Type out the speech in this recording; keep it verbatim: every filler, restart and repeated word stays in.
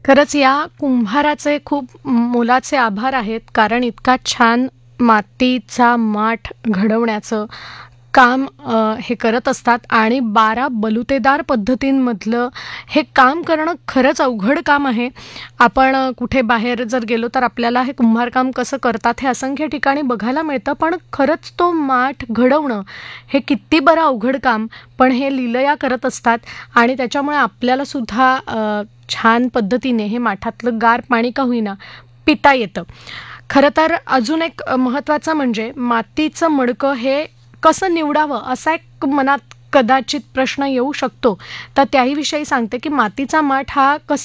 खरंच या कुंभाराचे खूप मोलाचे आभार आहेत, कारण इतका छान मातीचा माठ घडवण्याचं काम अ, हे करत असतात आणि बारा बलुतेदार पद्धतींमधलं हे काम करणं खरंच अवघड काम आहे. आपण अ, कुठे बाहेर जर गेलो तर आपल्याला हे कुंभारकाम कसं करतात हे असंख्य ठिकाणी बघायला मिळतं, पण खरंच तो माठ घडवणं हे किती बरं अवघड काम, पण हे लीलया करत असतात आणि त्याच्यामुळे आपल्याला सुद्धा अ, छान पद्धतीने हे माठातलं गार पाणी का होईना पिता येतं. खरं तर अजून एक अ, महत्त्वाचं म्हणजे मातीचं मडकं हे कसं निवडावं असा एक मनात कदाचित प्रश्न येऊ शकतो. तर त्याही विषयी सांगते, की मातीचा माठ हा कसा